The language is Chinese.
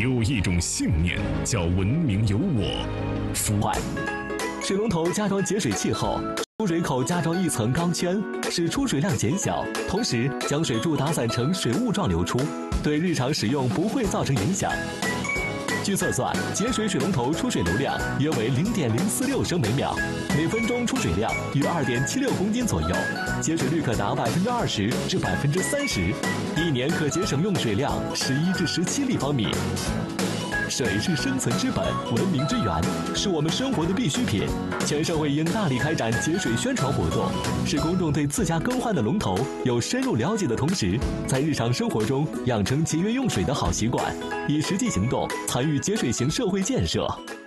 有一种信念叫文明有我。 外，水龙头加装节水器后，出水口加装一层钢圈，使出水量减小，同时将水柱打散成水雾状流出，对日常使用不会造成影响。据测算，节水水龙头出水流量约为0.046升每秒，每分钟出水量约2.76公斤左右，节水率可达20%至30%，一年可节省用水量11至17立方米。水是生存之本，文明之源，是我们生活的必需品。全社会应大力开展节水宣传活动，使公众对自家更换的龙头有深入了解的同时，在日常生活中养成节约用水的好习惯，以实际行动参与节水型社会建设。